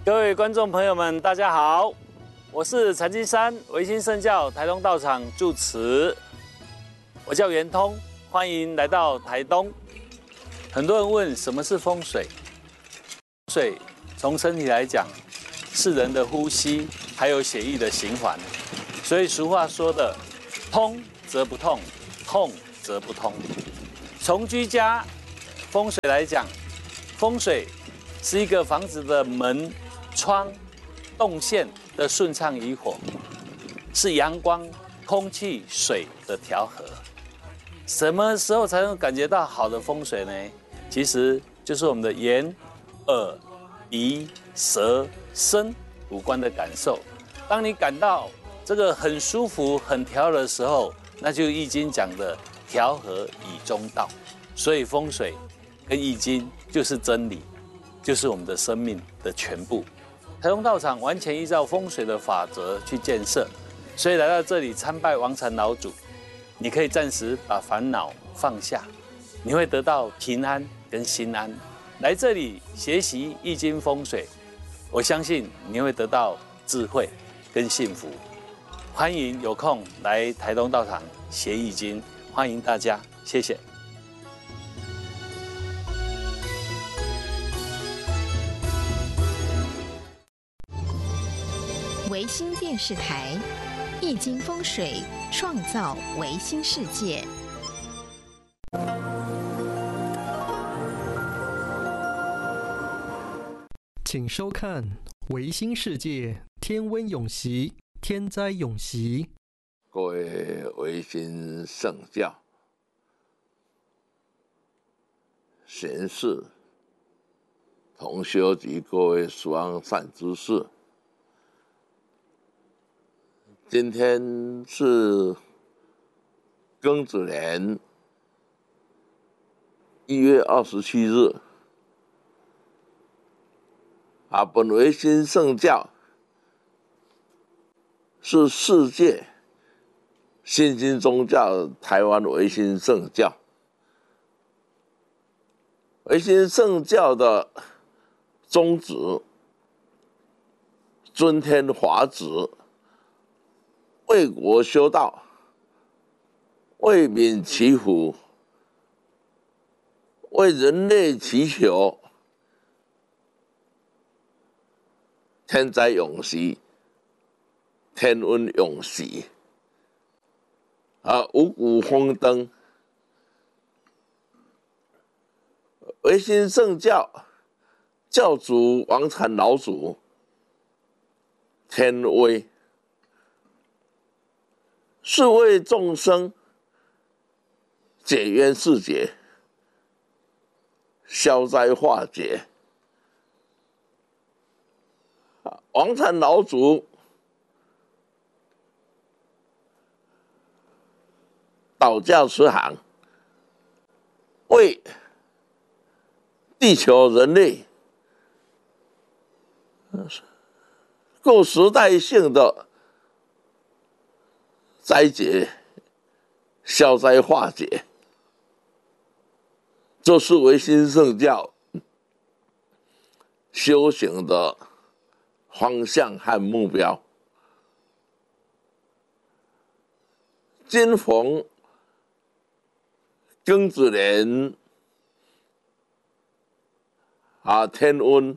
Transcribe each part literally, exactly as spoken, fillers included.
各位观众朋友们，大家好，我是禅金山维新圣教台东道场住持，我叫圆通，欢迎来到台东。很多人问什么是风水？风水从身体来讲，是人的呼吸，还有血液的循环。所以俗话说的“通则不痛，痛则不通”。从居家风水来讲，风水是一个房子的门、窗、动线的顺畅与否，是阳光、空气、水的调和。什么时候才能感觉到好的风水呢？其实就是我们的眼、耳、鼻、舌、身五官的感受。当你感到这个很舒服、很调和的时候，那就《易经》讲的调和以中道。所以风水跟《易经》就是真理，就是我们的生命的全部。台东道场完全依照风水的法则去建设，所以来到这里参拜王禅老祖，你可以暂时把烦恼放下，你会得到平安跟心安。来这里学习易经风水，我相信你会得到智慧跟幸福。欢迎有空来台东道场学易经，欢迎大家，谢谢。 维新电视台，易经风水创造维新世界。 请收看《维新世界天温永习天灾永习》。 各位维新圣教贤士、同修及各位双善知识，今天是庚子年一月二十七日。啊，本维新圣教是世界新兴宗教台湾维新圣教。维新圣教的宗旨，尊天华旨，为国修道，为民祈福，为人类祈求天灾永息，天温永息，啊，五谷丰登。维新圣教教主王禅老祖天威，是为众生解冤释结，消灾化解。王禅老祖导教慈航，为地球人类各时代性的灾劫消灾化解，这是维新圣教修行的方向和目标。今逢庚子年啊，天温，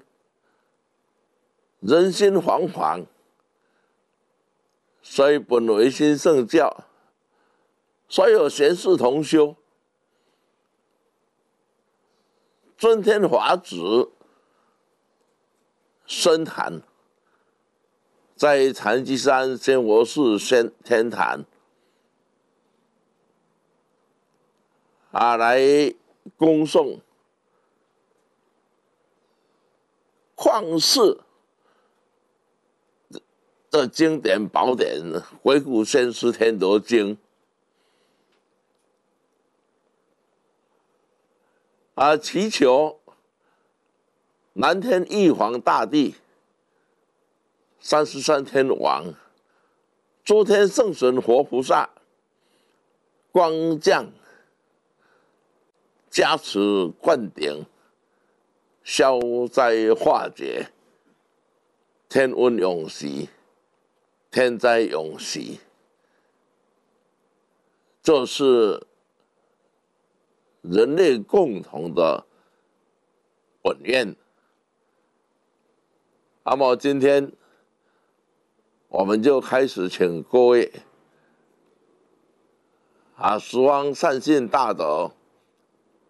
人心惶惶，所以本维新圣教所有贤士同修尊天华旨深坛，在禅机山仙佛寺仙天坛啊，来恭送旷世的经典宝典《回古先师天德经》啊，祈求南天玉皇大帝、三十三天王、诸天圣神活菩萨光降加持灌顶，消灾化解， 天温永息，天灾永息，这是人类共同的本愿。那么今天我们就开始请各位啊，十方善信大德